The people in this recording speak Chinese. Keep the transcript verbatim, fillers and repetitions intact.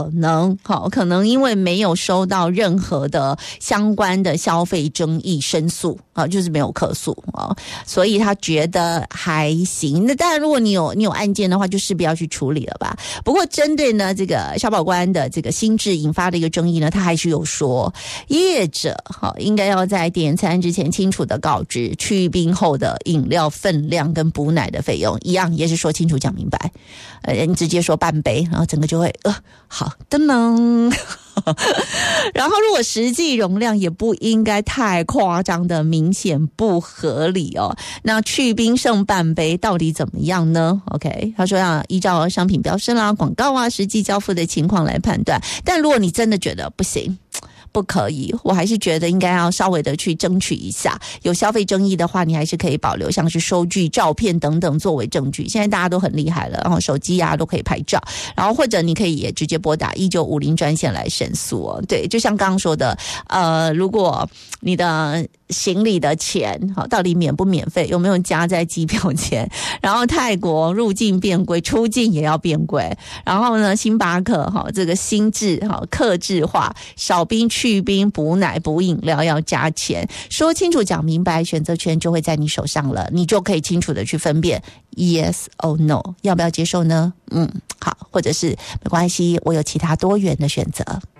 能好，可能因为没有收到任何的相关的消费争议申诉啊，就是没有客诉啊，所以他觉得还行。那当然，如果你有你有案件的话，就势必要去处理了吧。不过，针对呢这个消保官的这个新制引发的一个争议呢，他还是有说，业者好应该要在点餐之前清楚的告知去冰后的饮料分量跟补奶的费用，一样也是说清楚讲明白。呃，你直接说半杯，然后整个就会呃好的呢。然后如果实际容量也不应该太夸张的明显不合理哦，那去冰剩半杯到底怎么样呢？ OK， 他说要依照商品标示啦、广告啊、实际交付的情况来判断，但如果你真的觉得不行不可以，我还是觉得应该要稍微的去争取一下，有消费争议的话你还是可以保留像是收据、照片等等作为证据，现在大家都很厉害了，然后手机啊都可以拍照，然后或者你可以也直接拨打一九五零专线来申诉哦。对，就像刚刚说的呃，如果你的行李的钱好到底免不免费，有没有加在机票钱，然后泰国入境变贵，出境也要变贵，然后呢星巴克哈这个新制哈客制化，少冰去冰补奶补饮料要加钱，说清楚讲明白，选择权就会在你手上了，你就可以清楚的去分辨 yes or no 要不要接受呢？嗯，好，或者是没关系，我有其他多元的选择。